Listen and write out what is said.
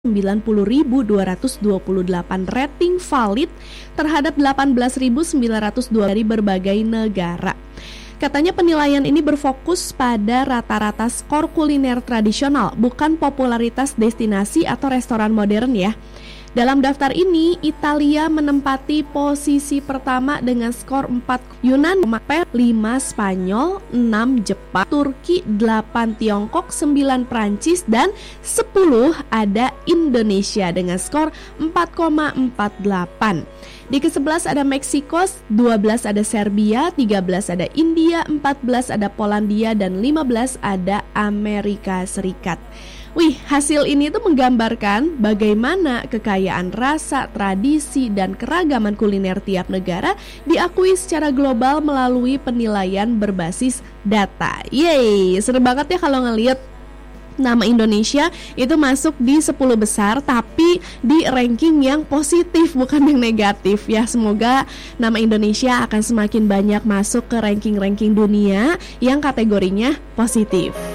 90.228 rating valid terhadap 18.902 dari berbagai negara. Katanya penilaian ini berfokus pada rata-rata skor kuliner tradisional, bukan popularitas destinasi atau restoran modern ya. Dalam daftar ini, Italia menempati posisi pertama dengan skor 4, Yunan 5, Spanyol 6, Jepang, Turki 8, Tiongkok 9, Prancis, dan 10 ada Indonesia dengan skor 4,48. Di ke-11 ada Meksiko, 12 ada Serbia, 13 ada India, 14 ada Polandia, dan 15 ada Amerika Serikat. Wih, hasil ini tuh menggambarkan bagaimana kekayaan rasa, tradisi, dan keragaman kuliner tiap negara diakui secara global melalui penilaian berbasis data. Yeay, seru banget ya kalau ngelihat nama Indonesia itu masuk di 10 besar, tapi di ranking yang positif, bukan yang negatif ya. Semoga nama Indonesia akan semakin banyak masuk ke ranking-ranking dunia yang kategorinya positif.